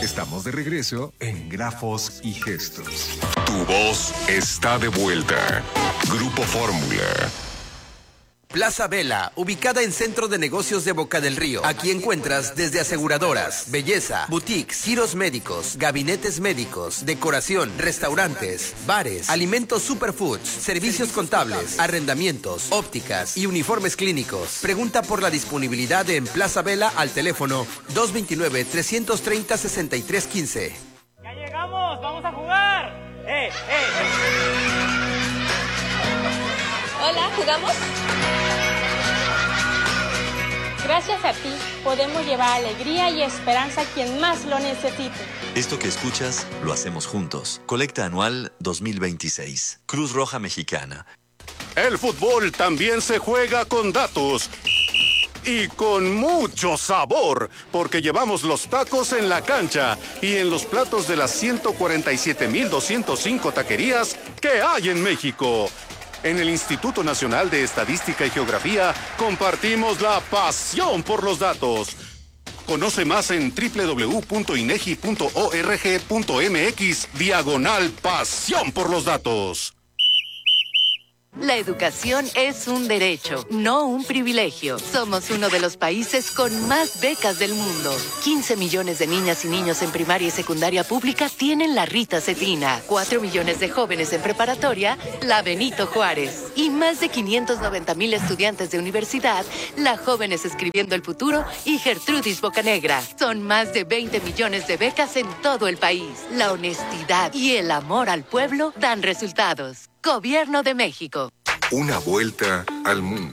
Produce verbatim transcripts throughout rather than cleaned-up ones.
Estamos de regreso en Grafos y Gestos. Tu voz está de vuelta. Grupo Fórmula. Plaza Vela, ubicada en Centro de Negocios de Boca del Río. Aquí encuentras desde aseguradoras, belleza, boutiques, giros médicos, gabinetes médicos, decoración, restaurantes, bares, alimentos superfoods, servicios contables, arrendamientos, ópticas y uniformes clínicos. Pregunta por la disponibilidad en Plaza Vela al teléfono dos dos nueve, tres tres cero, seis tres uno cinco. ¡Ya llegamos! ¡Vamos a jugar! ¡Eh, eh, eh! Hola, ¿jugamos? Gracias a ti, podemos llevar alegría y esperanza a quien más lo necesite. Esto que escuchas, lo hacemos juntos. Colecta anual dos mil veintiséis. Cruz Roja Mexicana. El fútbol también se juega con datos. Y con mucho sabor, porque llevamos los tacos en la cancha y en los platos de las ciento cuarenta y siete mil doscientas cinco taquerías que hay en México. En el Instituto Nacional de Estadística y Geografía compartimos la pasión por los datos. Conoce más en doble u doble u doble u punto inegi punto org punto mx diagonal pasión por los datos. La educación es un derecho, no un privilegio. Somos uno de los países con más becas del mundo. quince millones de niñas y niños en primaria y secundaria pública tienen la Rita Cetina. cuatro millones de jóvenes en preparatoria, la Benito Juárez. Y más de quinientos noventa mil estudiantes de universidad, la Jóvenes Escribiendo el Futuro y Gertrudis Bocanegra. Son más de veinte millones de becas en todo el país. La honestidad y el amor al pueblo dan resultados. Gobierno de México. Una vuelta al mundo.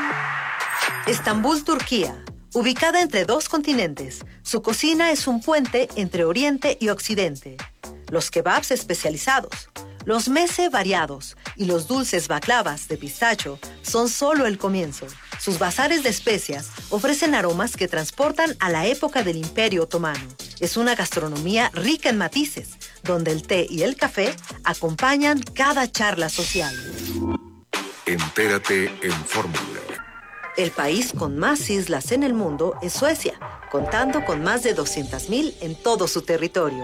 Estambul, Turquía. Ubicada entre dos continentes, su cocina es un puente entre Oriente y Occidente. Los kebabs especializados, los meze variados y los dulces baklavas de pistacho son solo el comienzo. Sus bazares de especias ofrecen aromas que transportan a la época del Imperio Otomano. Es una gastronomía rica en matices, donde el té y el café acompañan cada charla social. Entérate en Fórmula. El país con más islas en el mundo es Suecia, contando con más de doscientas mil en todo su territorio.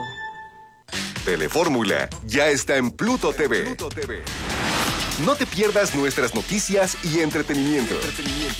Telefórmula ya está en Pluto T V. Pluto T V. No te pierdas nuestras noticias y entretenimiento. entretenimiento.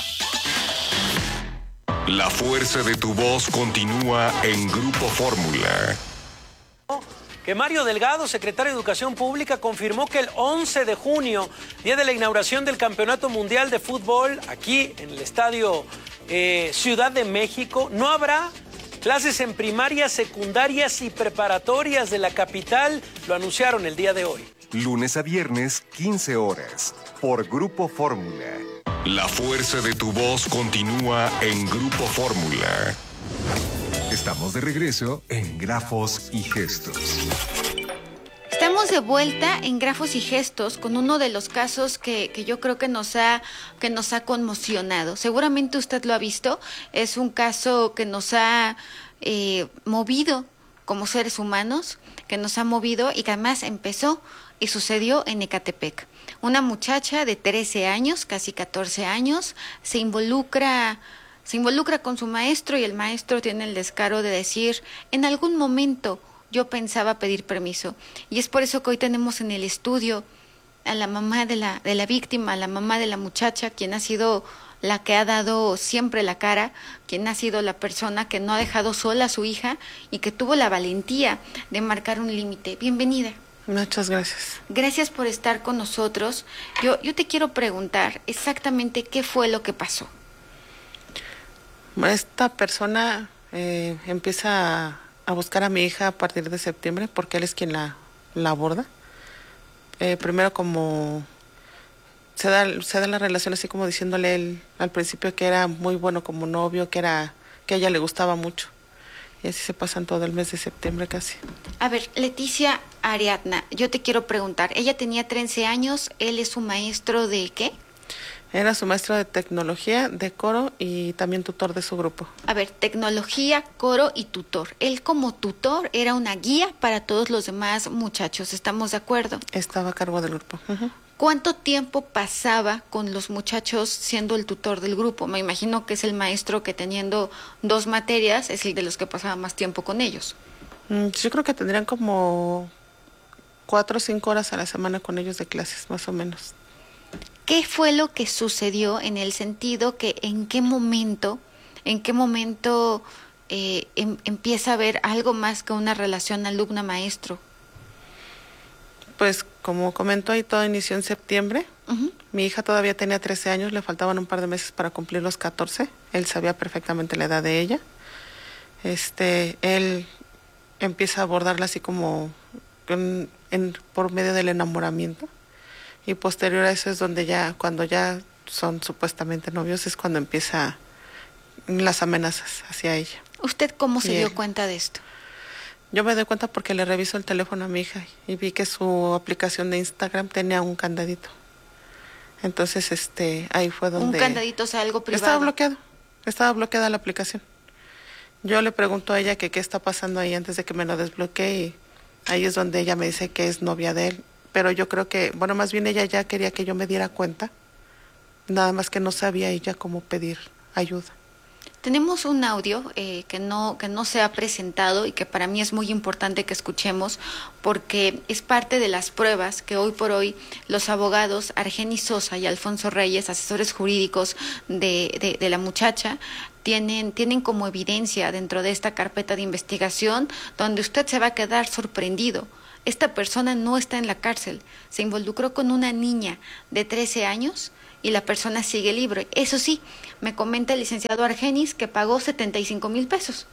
La fuerza de tu voz continúa en Grupo Fórmula. Que Mario Delgado, secretario de Educación Pública, confirmó que el once de junio, día de la inauguración del Campeonato Mundial de Fútbol, aquí en el Estadio eh, Ciudad de México, no habrá clases en primarias, secundarias y preparatorias de la capital. Lo anunciaron el día de hoy. Lunes a viernes, quince horas, por Grupo Fórmula. La fuerza de tu voz continúa en Grupo Fórmula. Estamos de regreso en Grafos y Gestos. Estamos de vuelta en Grafos y Gestos con uno de los casos que, que yo creo que nos ha, que nos ha conmocionado. Seguramente usted lo ha visto. Es un caso que nos ha eh, movido como seres humanos, que nos ha movido y que además empezó y sucedió en Ecatepec. Una muchacha de trece años, casi catorce años, se involucra... Se involucra con su maestro y el maestro tiene el descaro de decir, en algún momento yo pensaba pedir permiso. Y es por eso que hoy tenemos en el estudio a la mamá de la, de la víctima, a la mamá de la muchacha, quien ha sido la que ha dado siempre la cara, quien ha sido la persona que no ha dejado sola a su hija y que tuvo la valentía de marcar un límite. Bienvenida. Muchas gracias. Gracias por estar con nosotros. Yo, yo te quiero preguntar exactamente qué fue lo que pasó. Esta persona eh, empieza a, a buscar a mi hija a partir de septiembre porque él es quien la, la aborda. Eh, primero como se da, se da la relación así como diciéndole él al principio que era muy bueno como novio, que era que a ella le gustaba mucho. Y así se pasan todo el mes de septiembre casi. A ver, Leticia Ariadna, yo te quiero preguntar, ella tenía trece años, él es su maestro de ¿qué? Era su maestro de tecnología, de coro y también tutor de su grupo. A ver, tecnología, coro y tutor. Él como tutor era una guía para todos los demás muchachos, ¿estamos de acuerdo? Estaba a cargo del grupo. Uh-huh. ¿Cuánto tiempo pasaba con los muchachos siendo el tutor del grupo? Me imagino que es el maestro que teniendo dos materias es el de los que pasaba más tiempo con ellos. Mm, Yo creo que tendrían como cuatro o cinco horas a la semana con ellos de clases, más o menos. ¿Qué fue lo que sucedió en el sentido que en qué momento, en qué momento eh, em, empieza a haber algo más que una relación alumna-maestro? Pues como comentó ahí, todo inició en septiembre. Uh-huh. Mi hija todavía tenía trece años, le faltaban un par de meses para cumplir los catorce. Él sabía perfectamente la edad de ella. Este, él empieza a abordarla así como en, en, por medio del enamoramiento. Y posterior a eso es donde ya, cuando ya son supuestamente novios, es cuando empieza las amenazas hacia ella. ¿Usted cómo se y dio él. cuenta de esto? Yo me doy cuenta porque le reviso el teléfono a mi hija y vi que su aplicación de Instagram tenía un candadito. Entonces, este, ahí fue donde... Un candadito, o sea, algo privado. Estaba bloqueado, estaba bloqueada la aplicación. Yo le pregunto a ella que qué está pasando ahí antes de que me lo desbloquee y ahí es donde ella me dice que es novia de él. Pero yo creo que, bueno, más bien ella ya quería que yo me diera cuenta, nada más que no sabía ella cómo pedir ayuda. Tenemos un audio eh, que no que no se ha presentado y que para mí es muy importante que escuchemos porque es parte de las pruebas que hoy por hoy los abogados Argenis Sosa y Alfonso Reyes, asesores jurídicos de, de, de la muchacha, tienen, tienen como evidencia dentro de esta carpeta de investigación donde usted se va a quedar sorprendido. Esta persona no está en la cárcel, se involucró con una niña de trece años y la persona sigue libre. Eso sí, me comenta el licenciado Argenis que pagó setenta y cinco mil pesos.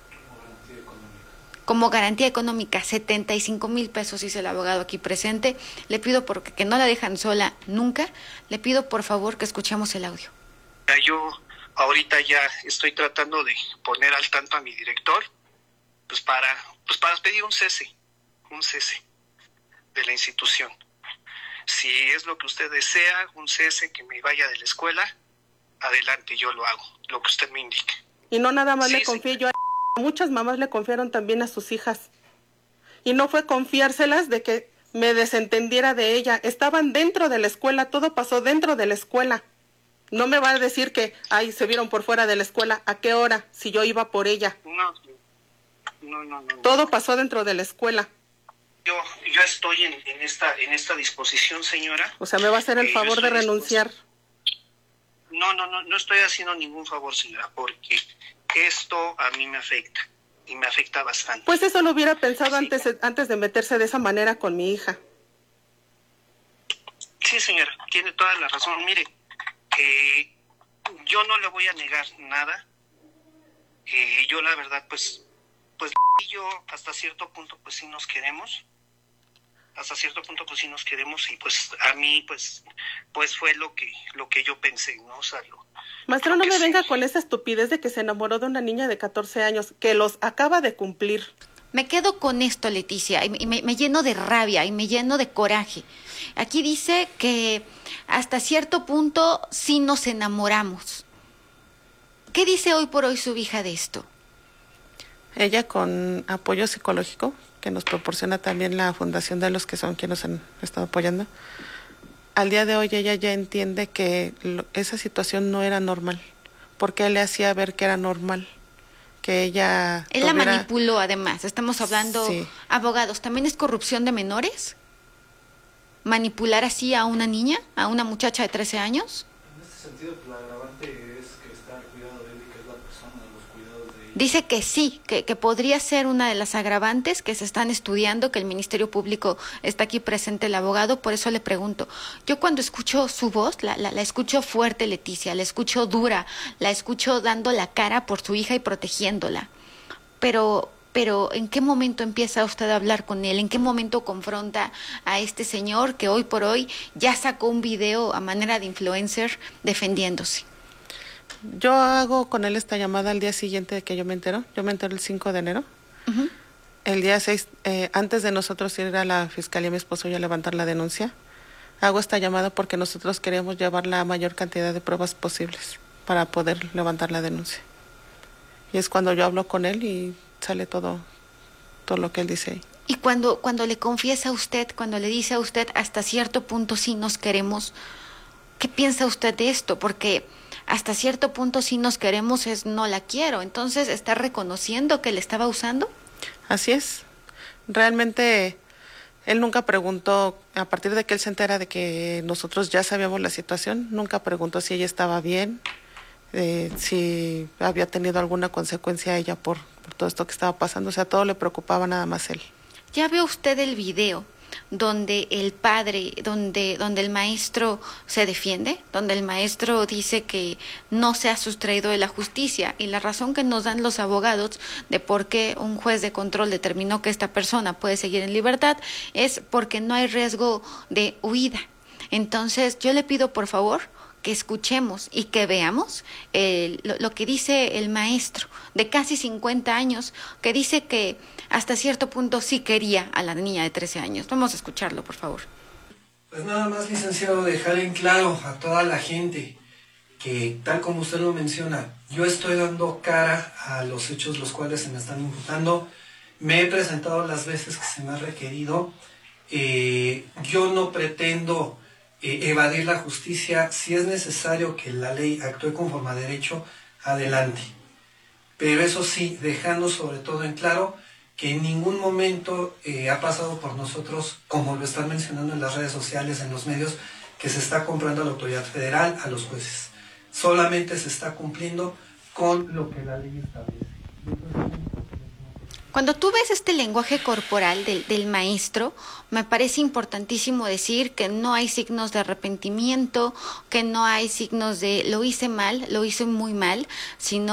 Como garantía económica, setenta y cinco mil pesos, dice el abogado aquí presente. Le pido porque que no la dejan sola nunca, le pido por favor que escuchemos el audio. Yo ahorita ya estoy tratando de poner al tanto a mi director, pues para, pues para pedir un cese, un cese de la institución. Si es lo que usted desea, un cese, que me vaya de la escuela, adelante, yo lo hago, lo que usted me indique. Y no nada más sí, le confié sí. yo a muchas mamás le confiaron también a sus hijas. Y no fue confiárselas de que me desentendiera de ella. Estaban dentro de la escuela, todo pasó dentro de la escuela. No me va a decir que, ay, se vieron por fuera de la escuela. ¿A qué hora? Si yo iba por ella. No, no, no. no todo no. pasó dentro de la escuela. Yo, yo estoy en, en esta en esta disposición, señora. O sea, ¿me va a hacer el eh, favor de renunciar? Dispuesto. No, no, no, no estoy haciendo ningún favor, señora, porque esto a mí me afecta, y me afecta bastante. Pues eso lo hubiera pensado sí. antes, antes de meterse de esa manera con mi hija. Sí, señora, tiene toda la razón. Mire, eh, yo no le voy a negar nada. Eh, yo la verdad, pues, pues y yo hasta cierto punto, pues sí nos queremos. Hasta cierto punto pues sí nos queremos y pues a mí pues pues fue lo que lo que yo pensé, ¿no? O sea, lo, Maestro, no me sí. venga con esa estupidez de que se enamoró de una niña de catorce años, que los acaba de cumplir. Me quedo con esto, Leticia, y me, me lleno de rabia y me lleno de coraje. Aquí dice que hasta cierto punto sí nos enamoramos. ¿Qué dice hoy por hoy su hija de esto? Ella, con apoyo psicológico que nos proporciona también la fundación de los que son quienes han estado apoyando, al día de hoy ella ya entiende que lo, esa situación no era normal, porque él le hacía ver que era normal, que ella... Él tuviera... la manipuló además, estamos hablando, sí. Abogados, ¿también es corrupción de menores? ¿Manipular así a una niña, a una muchacha de trece años? En este sentido, pues, la agravante es que está al cuidado de él y que es la persona de los cuidados de ella. Dice que sí, que, que podría ser una de las agravantes que se están estudiando, que el Ministerio Público está aquí presente el abogado, por eso le pregunto. Yo cuando escucho su voz, la, la, la escucho fuerte, Leticia, la escucho dura, la escucho dando la cara por su hija y protegiéndola. Pero, pero ¿en qué momento empieza usted a hablar con él? ¿En qué momento confronta a este señor que hoy por hoy ya sacó un video a manera de influencer defendiéndose? Yo hago con él esta llamada al día siguiente de que yo me entero. Yo me entero el cinco de enero. Uh-huh. El día seis, eh, antes de nosotros ir a la fiscalía, mi esposo y a levantar la denuncia, hago esta llamada porque nosotros queremos llevar la mayor cantidad de pruebas posibles para poder levantar la denuncia. Y es cuando yo hablo con él y sale todo, todo lo que él dice ahí. Y cuando, cuando le confiesa a usted, cuando le dice a usted hasta cierto punto sí nos queremos, ¿qué piensa usted de esto? Porque hasta cierto punto sí nos queremos es no la quiero. Entonces, ¿está reconociendo que le estaba usando? Así es. Realmente él nunca preguntó, a partir de que él se entera de que nosotros ya sabíamos la situación, nunca preguntó si ella estaba bien, eh, si había tenido alguna consecuencia a ella por, por todo esto que estaba pasando. O sea, todo le preocupaba nada más él. ¿Ya ve usted el video donde el padre, donde, donde el maestro se defiende, donde el maestro dice que no se ha sustraído de la justicia? Y la razón que nos dan los abogados de por qué un juez de control determinó que esta persona puede seguir en libertad es porque no hay riesgo de huida. Entonces, yo le pido por favor que escuchemos y que veamos eh, lo, lo que dice el maestro de casi cincuenta años, que dice que hasta cierto punto sí quería a la niña de trece años. Vamos a escucharlo, por favor. Pues nada más, licenciado, dejar en claro a toda la gente que, tal como usted lo menciona, yo estoy dando cara a los hechos los cuales se me están imputando. Me he presentado las veces que se me ha requerido. Eh, yo no pretendo eh, evadir la justicia. Si es necesario que la ley actúe conforme a derecho, adelante. Pero eso sí, dejando sobre todo en claro que en ningún momento eh, ha pasado por nosotros, como lo están mencionando en las redes sociales, en los medios, que se está comprando a la autoridad federal, a los jueces. Solamente se está cumpliendo con lo que la ley establece. Cuando tú ves este lenguaje corporal del, del maestro, me parece importantísimo decir que no hay signos de arrepentimiento, que no hay signos de lo hice mal, lo hice muy mal, sino